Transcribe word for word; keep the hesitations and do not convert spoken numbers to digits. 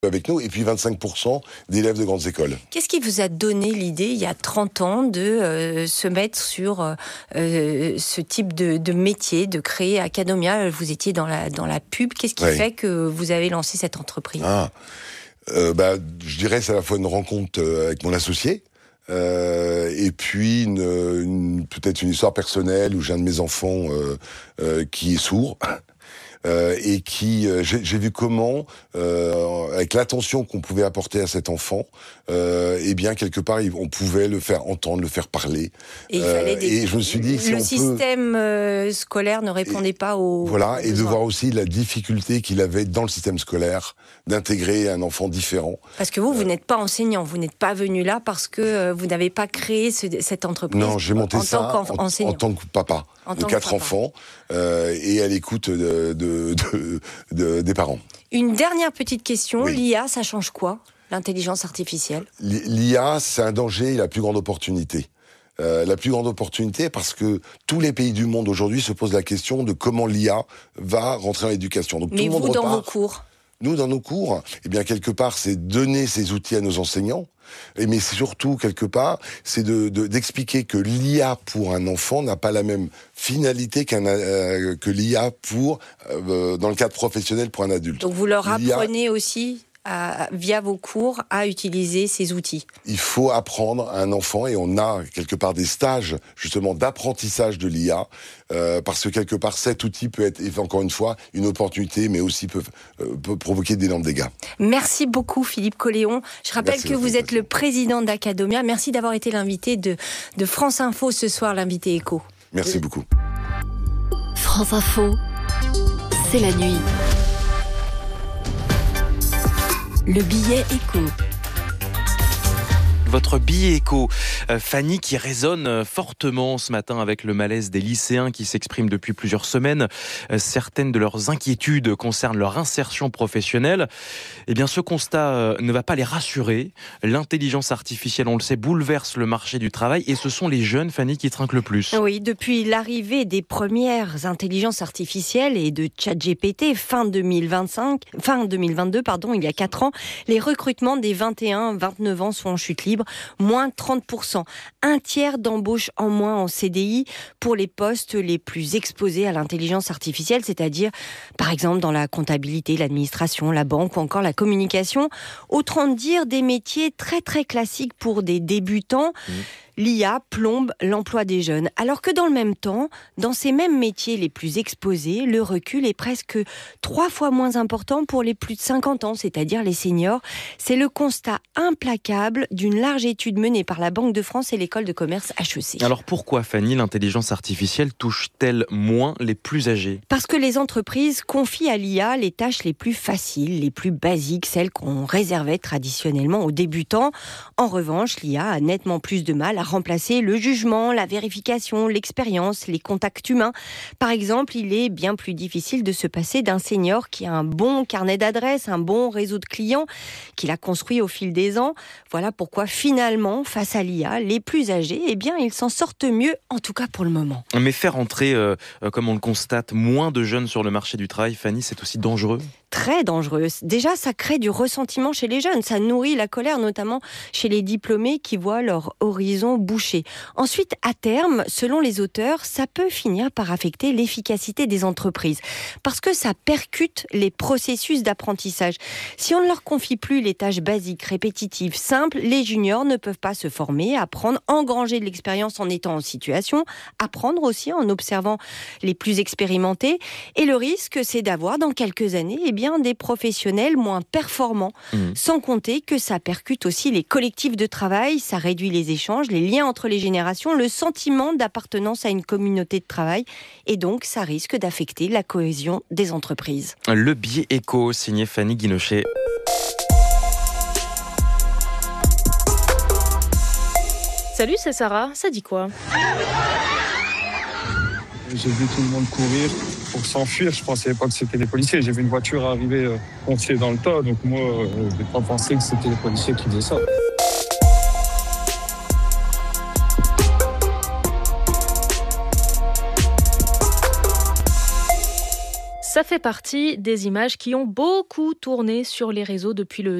avec nous, et puis vingt-cinq pour cent d'élèves de grandes écoles. Qu'est-ce qui vous a donné l'idée, il y a trente ans, de euh, se mettre sur euh, ce type de, de métier, de créer Acadomia? Vous étiez dans la, dans la pub. Qu'est-ce qui ouais. fait que vous avez lancé cette entreprise? ah, euh, bah, Je dirais que c'est à la fois une rencontre avec mon associé, Euh, et puis une, une, peut-être une histoire personnelle où j'ai un de mes enfants euh, euh, qui est sourd. Euh, et qui, euh, j'ai, j'ai vu comment, euh, avec l'attention qu'on pouvait apporter à cet enfant, euh, eh bien quelque part, on pouvait le faire entendre, le faire parler. Et, il fallait des... et je me suis dit, le si système peut... scolaire ne répondait et, pas aux voilà, aux et de voir aussi la difficulté qu'il avait dans le système scolaire d'intégrer un enfant différent. Parce que vous, vous euh... n'êtes pas enseignant, vous n'êtes pas venu là parce que vous n'avez pas créé ce, cette entreprise. Non, j'ai monté en ça tant en, en tant que papa en de quatre enfants euh, et à l'écoute de, de, de, de, des parents. Une dernière petite question, oui. l'I A, ça change quoi, l'intelligence artificielle? L'I A, c'est un danger et la plus grande opportunité. Euh, la plus grande opportunité parce que tous les pays du monde aujourd'hui se posent la question de comment l'I A va rentrer dans l'éducation. Donc, Mais tout le monde vous, repart. dans vos cours Nous, dans nos cours, eh bien, quelque part, c'est donner ces outils à nos enseignants. Et mais surtout, quelque part, c'est de, de, d'expliquer que l'I A pour un enfant n'a pas la même finalité qu'un, euh, que l'I A pour, euh, dans le cadre professionnel pour un adulte. Donc vous leur apprenez aussi À, via vos cours, à utiliser ces outils? Il faut apprendre à un enfant, et on a quelque part des stages justement d'apprentissage de l'I A, euh, parce que quelque part cet outil peut être, encore une fois, une opportunité, mais aussi peut, euh, peut provoquer d'énormes dégâts. Merci beaucoup Philippe Colléon. Je rappelle Merci que vous êtes le président d'Acadomia. Merci d'avoir été l'invité de, de France Info ce soir, l'invité éco. Merci euh... beaucoup. France Info, c'est la nuit. Le billet éco. Votre billet éco, euh, Fanny, qui résonne fortement ce matin avec le malaise des lycéens qui s'expriment depuis plusieurs semaines. Euh, certaines de leurs inquiétudes concernent leur insertion professionnelle. Eh bien, ce constat euh, ne va pas les rassurer. L'intelligence artificielle, on le sait, bouleverse le marché du travail et ce sont les jeunes, Fanny, qui trinquent le plus. Oui, depuis l'arrivée des premières intelligences artificielles et de ChatGPT fin deux mille vingt-cinq, fin deux mille vingt-deux, pardon, il y a quatre ans, les recrutements des vingt et un vingt-neuf ans sont en chute libre. Moins trente pour cent. Un tiers d'embauches en moins en C D I pour les postes les plus exposés à l'intelligence artificielle, c'est-à-dire, par exemple, dans la comptabilité, l'administration, la banque ou encore la communication. Autrement dire, des métiers très très classiques pour des débutants. Mmh. L'I A plombe l'emploi des jeunes. Alors que dans le même temps, dans ces mêmes métiers les plus exposés, le recul est presque trois fois moins important pour les plus de cinquante ans, c'est-à-dire les seniors. C'est le constat implacable d'une large étude menée par la Banque de France et l'école de commerce H E C. Alors pourquoi, Fanny, l'intelligence artificielle touche-t-elle moins les plus âgés? Parce que les entreprises confient à l'I A les tâches les plus faciles, les plus basiques, celles qu'on réservait traditionnellement aux débutants. En revanche, l'I A a nettement plus de mal à remplacer le jugement, la vérification, l'expérience, les contacts humains. Par exemple, il est bien plus difficile de se passer d'un senior qui a un bon carnet d'adresses, un bon réseau de clients qu'il a construit au fil des ans. Voilà pourquoi finalement, face à l'I A, les plus âgés, eh bien, ils s'en sortent mieux, en tout cas pour le moment. Mais faire entrer, euh, comme on le constate, moins de jeunes sur le marché du travail, Fanny, c'est aussi dangereux? Très dangereuse. Déjà, ça crée du ressentiment chez les jeunes. Ça nourrit la colère, notamment chez les diplômés qui voient leur horizon bouché. Ensuite, à terme, selon les auteurs, ça peut finir par affecter l'efficacité des entreprises. Parce que ça percute les processus d'apprentissage. Si on ne leur confie plus les tâches basiques, répétitives, simples, les juniors ne peuvent pas se former, apprendre, engranger de l'expérience en étant en situation, apprendre aussi en observant les plus expérimentés. Et le risque, c'est d'avoir, dans quelques années, eh bien, des professionnels moins performants. Mmh. Sans compter que ça percute aussi les collectifs de travail, ça réduit les échanges, les liens entre les générations, le sentiment d'appartenance à une communauté de travail, et donc ça risque d'affecter la cohésion des entreprises. Le billet éco, signé Fanny Guinochet. Salut, c'est Sarah, ça dit quoi? J'ai vu tout le monde courir pour s'enfuir. Je pensais pas que c'était les policiers. J'ai vu une voiture arriver euh, foncer dans le tas. Donc moi, euh, j'ai pas pensé que c'était les policiers qui faisaient ça. Ça Ça fait partie des images qui ont beaucoup tourné sur les réseaux depuis le